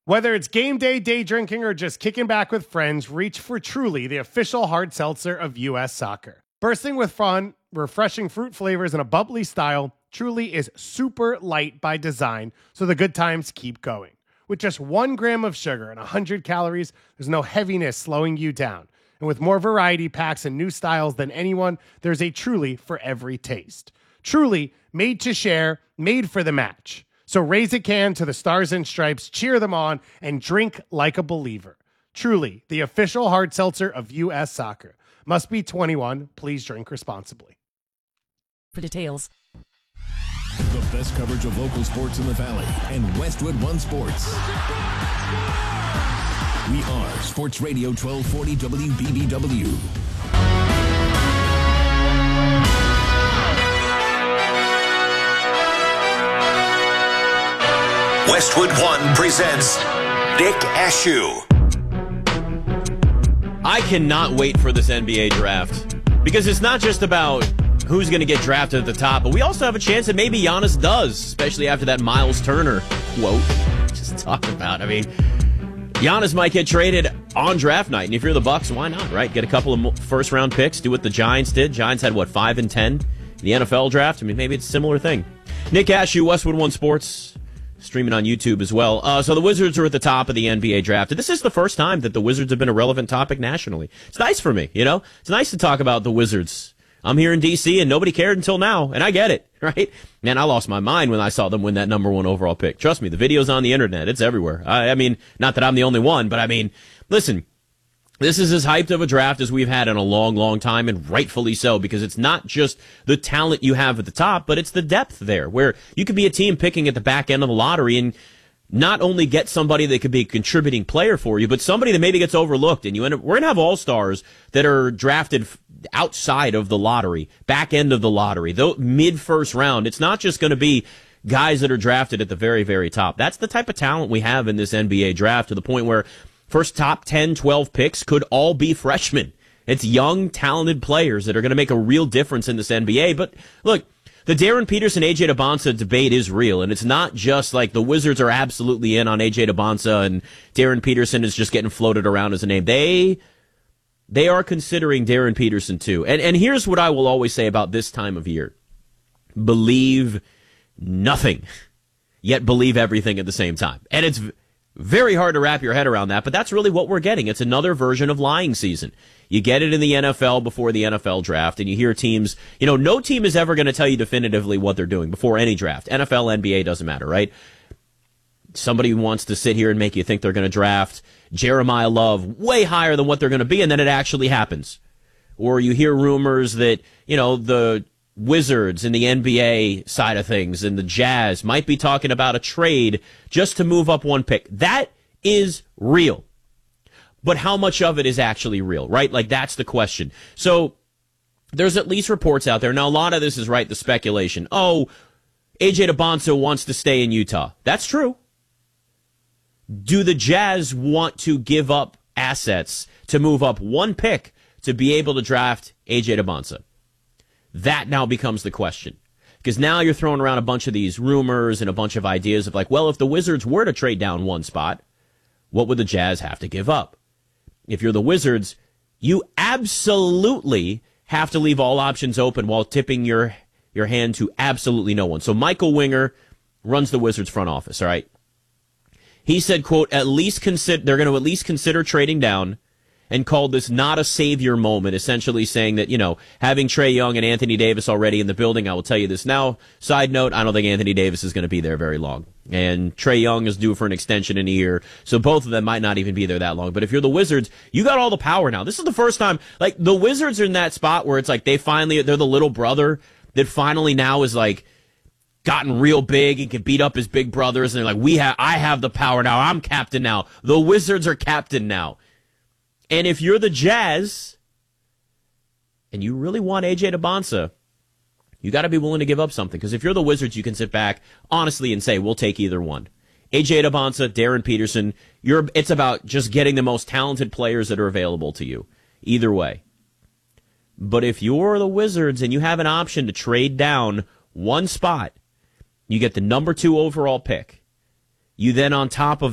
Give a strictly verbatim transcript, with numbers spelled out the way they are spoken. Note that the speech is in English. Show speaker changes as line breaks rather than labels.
Whether it's game day, day drinking, or just kicking back with friends, reach for Truly, the official hard seltzer of U S Soccer. Bursting with fun, refreshing fruit flavors, and a bubbly style, Truly is super light by design, so the good times keep going. With just one gram of sugar and one hundred calories, there's no heaviness slowing you down. And with more variety packs and new styles than anyone, there's a Truly for every taste. Truly, made to share, made for the match. So raise a can to the Stars and Stripes, cheer them on, and drink like a believer. Truly, the official hard seltzer of U S Soccer. Must be twenty-one. Please drink responsibly.
For details.
The best coverage of local sports in the Valley and Westwood One Sports. We are Sports Radio twelve forty W B B W.
Westwood One presents Nick Ashew.
I cannot wait for this N B A draft because it's not just about who's going to get drafted at the top, but we also have a chance that maybe Giannis does, especially after that Miles Turner quote just talked about. I mean, Giannis might get traded on draft night, and if you're the Bucks, why not, right? Get a couple of first-round picks, do what the Giants did. Giants had, what, five and ten in the N F L draft? I mean, maybe it's a similar thing. Nick Ashew, Westwood One Sports, streaming on YouTube as well. Uh, so the Wizards are at the top of the N B A draft. And this is the first time that the Wizards have been a relevant topic nationally. It's nice for me, you know? It's nice to talk about the Wizards. I'm here in D C, and nobody cared until now, and I get it, right? Man, I lost my mind when I saw them win that number one overall pick. Trust me, the video's on the internet. It's everywhere. I, I mean, not that I'm the only one, but I mean, listen, this is as hyped of a draft as we've had in a long, long time, and rightfully so, because it's not just the talent you have at the top, but it's the depth there, where you could be a team picking at the back end of the lottery and not only get somebody that could be a contributing player for you, but somebody that maybe gets overlooked. And you end up, we're going to have all-stars that are drafted outside of the lottery, back end of the lottery, though mid-first round. It's not just going to be guys that are drafted at the very, very top. That's the type of talent we have in this N B A draft, to the point where first top ten, twelve picks could all be freshmen. It's young, talented players that are going to make a real difference in this N B A. But look, the Darren Peterson, A J DeBonsa debate is real, and it's not just like the Wizards are absolutely in on A J DeBonsa and Darren Peterson is just getting floated around as a name. They they are considering Darren Peterson too. And and here's what I will always say about this time of year. Believe nothing, yet believe everything at the same time. And it's very hard to wrap your head around that, but that's really what we're getting. It's another version of lying season. You get it in the N F L before the N F L draft, and you hear teams, you know, no team is ever going to tell you definitively what they're doing before any draft. N F L, N B A, doesn't matter, right? Somebody wants to sit here and make you think they're going to draft Jeremiah Love way higher than what they're going to be, and then it actually happens. Or you hear rumors that, you know, the Wizards in the N B A side of things and the Jazz might be talking about a trade just to move up one pick. That is real. But how much of it is actually real, right? Like, that's the question. So there's at least reports out there. Now, a lot of this is, right, the speculation. Oh, A J DeBonsa wants to stay in Utah. That's true. Do the Jazz want to give up assets to move up one pick to be able to draft A J DeBonsa? That now becomes the question. Because now you're throwing around a bunch of these rumors and a bunch of ideas of like, well, if the Wizards were to trade down one spot, what would the Jazz have to give up? If you're the Wizards, you absolutely have to leave all options open while tipping your your hand to absolutely no one. So Michael Winger runs the Wizards front office, all right? He said, quote, at least consider they're going to at least consider trading down, and called this not a savior moment, essentially saying that, you know, having Trae Young and Anthony Davis already in the building, I will tell you this now. Side note, I don't think Anthony Davis is going to be there very long. And Trae Young is due for an extension in a year, so both of them might not even be there that long. But if you're the Wizards, you got all the power now. This is the first time, like, the Wizards are in that spot where it's like they finally, they're the little brother that finally now is like gotten real big and can beat up his big brothers. And they're like, we have, I have the power now. I'm captain now. The Wizards are captain now. And if you're the Jazz and you really want A J DeBonsa, you got to be willing to give up something. Because if you're the Wizards, you can sit back honestly and say, we'll take either one. A J DeBonsa, Darren Peterson, you're, it's about just getting the most talented players that are available to you. Either way. But if you're the Wizards and you have an option to trade down one spot, you get the number two overall pick. You then, on top of